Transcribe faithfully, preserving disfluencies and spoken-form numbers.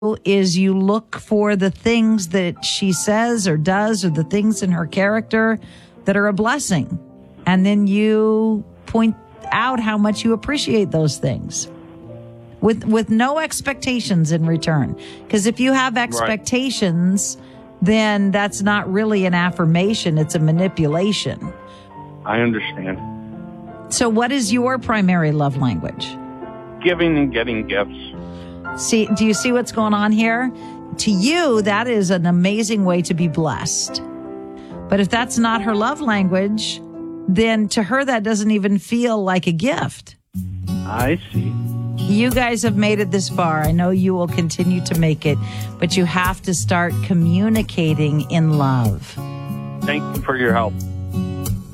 is you look for the things that she says or does or the things in her character that are a blessing. And then you point out how much you appreciate those things with with no expectations in return. Because if you have expectations, right, then that's not really an affirmation. It's a manipulation. I understand. So what is your primary love language? Giving and getting gifts. See, do you see what's going on here? To you, that is an amazing way to be blessed. But if that's not her love language, then to her, that doesn't even feel like a gift. I see. You guys have made it this far. I know you will continue to make it, but you have to start communicating in love. Thank you for your help.